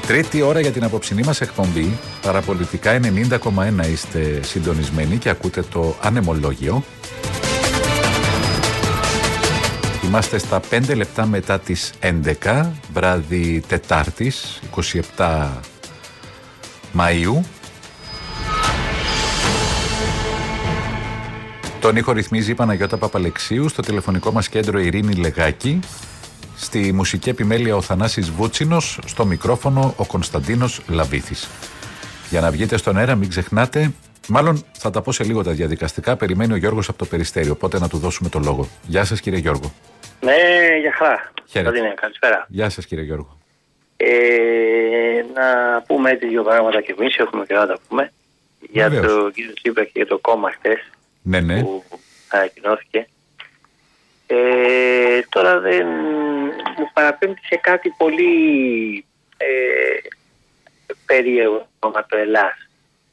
Τρίτη ώρα για την απόψινή μας εκπομπή. Παραπολιτικά 90,1 είστε συντονισμένοι και ακούτε το ανεμολόγιο. Είμαστε στα 5 λεπτά μετά τις 11, βράδυ Τετάρτης, 27 Μαΐου. Τον ήχο ρυθμίζει η Παναγιώτα Παπαλεξίου, στο τηλεφωνικό μας κέντρο Ειρήνη Λεγάκη, στη μουσική επιμέλεια ο Θανάσης Βούτσινος, στο μικρόφωνο ο Κωνσταντίνος Λαβίθης. Για να βγείτε στον αέρα μην ξεχνάτε, μάλλον θα τα πω σε λίγο τα διαδικαστικά, περιμένει ο Γιώργος από το Περιστέριο, οπότε να του δώσουμε το λόγο. Γεια σας κύριε Γιώργο. Ναι, για χαρά. Χαίρετε. Καλησπέρα. Γεια σας κύριε Γιώργο. Να πούμε έτσι δύο πράγματα και εμείς έχουμε και να τα πούμε. Για το κύριο Τσίπρα και για το κόμμα χτες. Ναι, ναι. Που ανακοινώθηκε. Τώρα δεν μου παραπέμπει σε κάτι πολύ περίεργο το Ελλάς.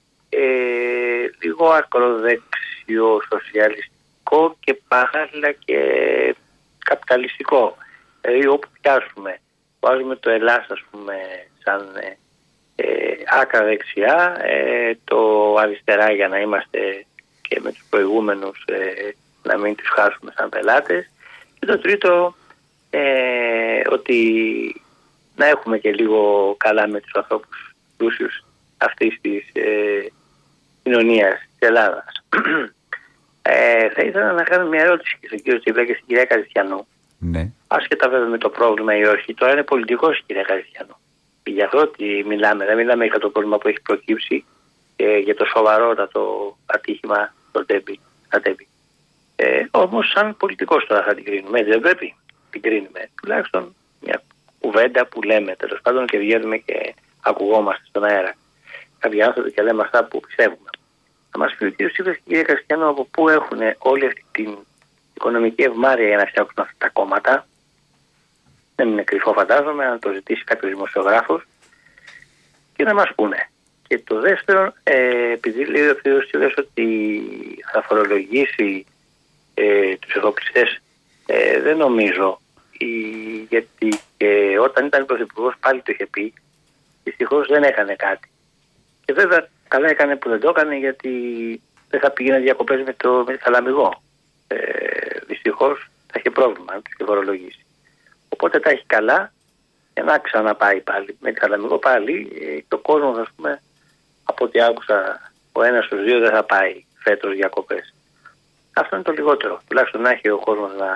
Λίγο ακροδεξιό, σοσιαλιστικό και παράλληλα και καπιταλιστικό. Δηλαδή όπου πιάσουμε, βάζουμε το Ελλάς ας πούμε σαν άκρα δεξιά, το αριστερά για να είμαστε και με τους προηγούμενους να μην τους χάσουμε σαν πελάτες, και το τρίτο ότι να έχουμε και λίγο καλά με τους ανθρώπους πλούσιους αυτής της κοινωνίας της Ελλάδας. Θα ήθελα να κάνω μια ερώτηση και στον κύριο Τσίπρα και στην κυρία Καριστιανού. Ναι. Άσχετα βέβαια με το πρόβλημα ή όχι, τώρα είναι πολιτικός η κυρία Καριστιανού. Γι' αυτό ότι μιλάμε, δεν μιλάμε για το πρόβλημα που έχει προκύψει για το σοβαρότατο ατύχημα στο Τέμπη. Όμως σαν πολιτικός τώρα θα την κρίνουμε, δεν πρέπει την κρίνουμε. Τουλάχιστον μια κουβέντα που λέμε τέλος πάντων και βγαίνουμε και ακουγόμαστε στον αέρα. Κάποιοι άνθρωποι και λέμε αυτά που πιστεύουμε. Θα μας πει ο κ. Τσίπρας και η κυρία Καριστιανού από πού έχουν όλη αυτή την οικονομική ευμάρεια για να φτιάξουν αυτά τα κόμματα. Δεν είναι κρυφό φαντάζομαι, να το ζητήσει κάποιος δημοσιογράφος και να μας πούνε. Και το δεύτερο, επειδή λέει ο κ. Τσίπρας ότι θα φορολογήσει τους εφοπλιστές, δεν νομίζω, γιατί όταν ήταν πρωθυπουργός πάλι το είχε πει, δυστυχώς δεν έκανε κάτι. Και βέβαια καλά έκανε που δεν το έκανε, γιατί δεν θα πήγαινε διακοπές με το θαλαμιγό. Δυστυχώς θα είχε πρόβλημα να τους και φορολογήσει. Οπότε τα έχει καλά για να ξαναπάει πάλι. Με θαλαμιγό πάλι το κόσμο, ας πούμε, από ό,τι άκουσα, ο ένας στους δύο δεν θα πάει φέτος διακοπές. Αυτό είναι το λιγότερο. Τουλάχιστον να έχει ο κόσμος να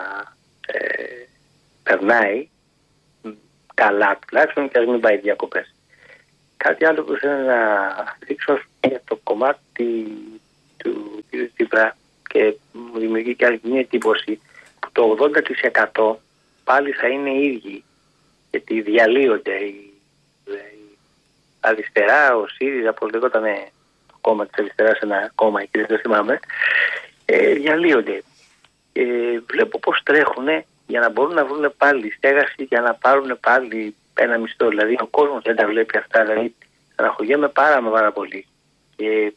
περνάει καλά, τουλάχιστον, και ας μην πάει διακοπές. Κάτι άλλο που θέλω να δείξω για το κομμάτι του κ. Τσίπρα και μου δημιουργεί και άλλη μια εντύπωση που το 80% πάλι θα είναι οι ίδιοι, γιατί διαλύονται η αριστερά, ο ΣΥΡΙΖΑ, όπως λεγόταν το κόμμα της αριστεράς, ένα κόμμα εκεί δεν το θυμάμαι, διαλύονται. Βλέπω πως τρέχουν για να μπορούν να βρουν πάλι στέγαση, για να πάρουν πάλι ένα μισθό. Δηλαδή ο κόσμος δεν τα βλέπει αυτά, δηλαδή αναχωριέμαι πάρα πολύ. Και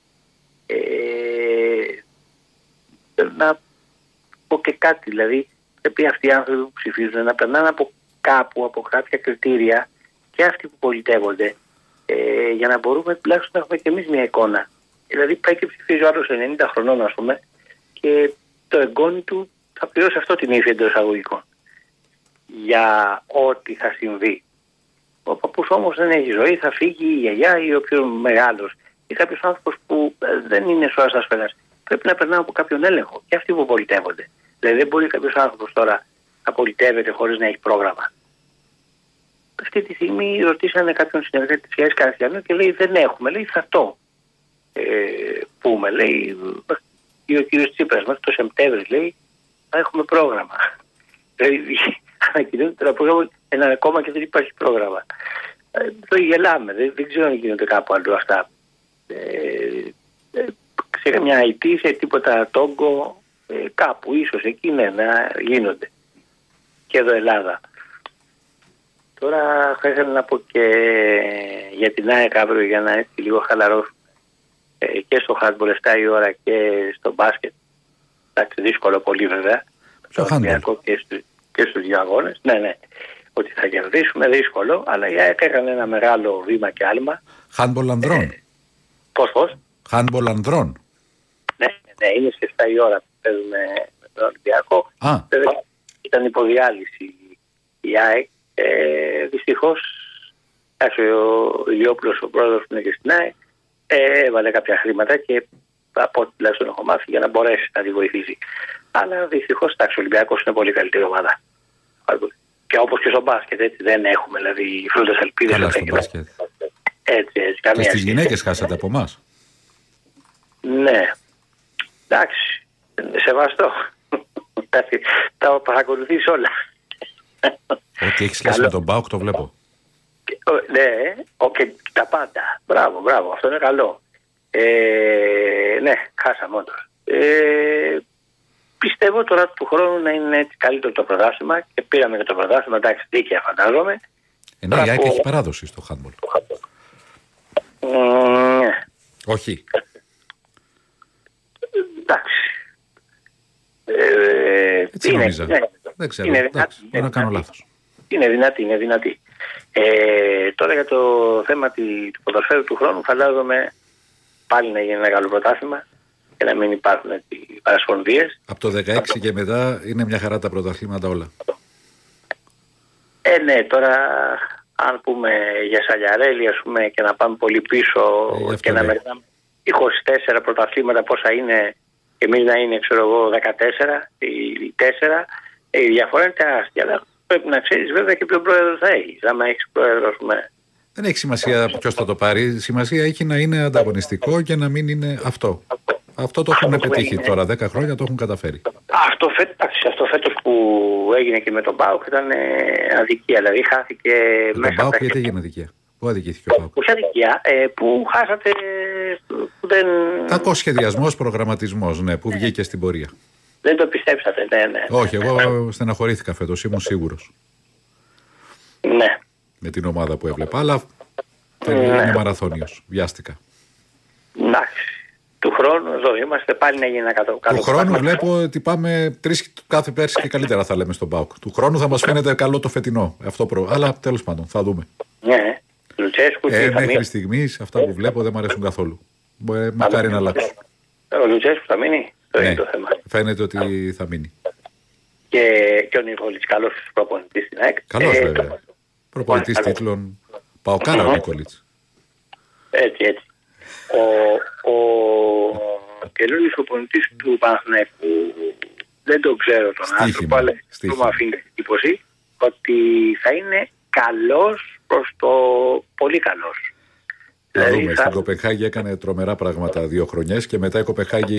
θέλω να πω και κάτι, δηλαδή πρέπει αυτοί οι άνθρωποι που ψηφίζουν να περνάνε από κάπου, από κάποια κριτήρια, και αυτοί που πολιτεύονται, για να μπορούμε τουλάχιστον να έχουμε και εμείς μια εικόνα. Δηλαδή πάει και ψηφίζει ο άλλος 90 χρονών ας πούμε και το εγγόνι του θα πληρώσει αυτό την ύφη εντός εισαγωγικών για ό,τι θα συμβεί. Ο παππούς όμως δεν έχει ζωή, θα φύγει η γιαγιά ή ο πιο μεγάλος ή κάποιος άνθρωπος που δεν είναι σώας ασφαλές. Πρέπει να περνάμε από κάποιον έλεγχο και αυτοί που πολιτεύονται. Δηλαδή δεν μπορεί κάποιος άνθρωπος τώρα να πολιτεύεται χωρίς να έχει πρόγραμμα. Αυτή τη στιγμή ρωτήσανε κάποιον συνεργάτη της κυρίας Καριστιανού και λέει δεν έχουμε, λέει θα το πούμε, λέει ο κύριος Τσίπρας μέχρι το Σεπτέμβρη, λέει θα έχουμε πρόγραμμα. Δηλαδή ανακοινώνεται τώρα πρόγραμμα ένα ακόμα και δεν υπάρχει πρόγραμμα. Το γελάμε, δεν ξέρω αν γίνονται κάπου αλλού αυτά. Σε μια IT, σε τίποτα Τόγκο, κάπου ίσως εκεί ναι, να γίνονται. Και εδώ Ελλάδα. Τώρα θα ήθελα να πω και για την ΑΕΚ αύριο για να έτσι λίγο χαλαρώσουμε. Και στο handball 7 η ώρα και στο μπάσκετ. Εντάξει, δύσκολο πολύ βέβαια. Στο handball. Και στους δύο αγώνες. Ναι. ότι θα κερδίσουμε, δύσκολο, αλλά η ΑΕΚ έκανε ένα μεγάλο βήμα και άλμα. Handball ανδρών. Πώς? Handball ανδρών. Ναι, είναι στις 7 η ώρα που παίζουμε με τον Ολυμπιακό. Ήταν υποδιάλυση η ΑΕΚ. Δυστυχώς, ο Ηλιόπουλος, ο πρόεδρος που είναι και στην ΑΕΚ, έβαλε κάποια χρήματα και από ό,τι τουλάχιστον έχω μάθει για να μπορέσει να τη βοηθήσει. Αλλά δυστυχώς, ο Ολυμπιακός είναι πολύ καλύτερη ομάδα. Και όπως και στο μπάσκετ, έτσι δεν έχουμε δηλαδή φρούτες ελπίδες. Καλά στο μπάσκετ. Έτσι, και στις γυναίκες χάσατε από εμάς. Ναι. Εντάξει. Σεβαστό. Τα παρακολουθείς όλα. Ό,τι έχει σχέση με τον ΠΑΟΚ το βλέπω. Ναι, και τα πάντα. Μπράβο. Αυτό είναι καλό. Ναι, χάσαμε όντως. Πιστεύω τώρα του χρόνου να είναι έτσι καλύτερο το πρωτάθλημα και πήραμε και το πρωτάθλημα, εντάξει, δίκαια φαντάζομαι. Ενώ η ΑΕΚ έχει παράδοση στο handball. Ναι. Όχι. Εντάξει. Έτσι νόμιζα. Ναι. Δεν ξέρω, μπορεί να κάνω λάθος. Είναι δυνατή. Τώρα για το θέμα του ποδοσφαίρου του χρόνου φαντάζομαι πάλι να γίνει ένα μεγάλο πρωτάθλημα και να μην υπάρχουν οι παρασπονδίες. Από το 16 και μετά είναι μια χαρά τα πρωταθλήματα όλα. Ναι, τώρα αν πούμε για Σαλιαρέλη, ας πούμε, και να πάμε πολύ πίσω και να μετράμε 24 πρωταθλήματα πόσα είναι και εμείς να είναι, ξέρω εγώ, 14 ή 4, η διαφορά είναι τεράστια. Αλλά πρέπει να ξέρεις βέβαια και ποιον πρόεδρο θα έχεις. Άμα έχεις πρόεδρο, ας πούμε. Δεν έχει σημασία ποιος θα το πάρει. Σημασία έχει να είναι ανταγωνιστικό και να μην είναι αυτό. Αυτό το έχουν πετύχει τώρα, 10 χρόνια το έχουν καταφέρει. Αυτό φέτος που έγινε και με τον ΠΑΟΚ ήταν αδικία. Δηλαδή χάθηκε με μέσα. Τον ΠΑΟΚ γιατί έγινε αδικία? Πού αδικήθηκε ο ΠΑΟΚ? Όχι αδικία, που χάσατε. Που δεν... Κακός σχεδιασμός, προγραμματισμός, ναι, που βγήκε στην πορεία. Δεν το πιστέψατε, ναι. Όχι, εγώ στεναχωρήθηκα φέτος, ήμουν σίγουρος. Ναι. Με την ομάδα που έβλεπα, αλλά είναι μαραθώνιος, βιάστηκα. Εντάξει. Του χρόνου εδώ είμαστε πάλι να γίνει ένα κάτω. Του χρόνου βλέπω ότι πάμε 3 κάθε πέρσι και καλύτερα θα λέμε στον ΠΑΟΚ. Του χρόνου θα μας φαίνεται καλό το φετινό. Αλλά τέλος πάντων θα δούμε. Ναι. Λουτσέσκου μέχρι στιγμής αυτά που βλέπω δεν μου αρέσουν καθόλου. Μακάρι να αλλάξουν. Ο Λουτσέσκου θα μείνει. Ναι, το θέμα. Φαίνεται ότι θα μείνει. Και ο Νικόλιτς, καλός προπονητής στην ΑΕΚ. Καλός βέβαια. Προπονητής τίτλων. Παοκάρα ο Νικόλιτς. Έτσι. Ο καινούργιος προπονητής του Παναθηναϊκού, δεν το ξέρω τον άνθρωπο, αλλά το μου αφήνει την εντύπωση ότι θα είναι καλός προς το πολύ καλός. Δηλαδή, στην Κοπενχάγη έκανε τρομερά πράγματα 2 χρονιές και μετά η Κοπενχάγη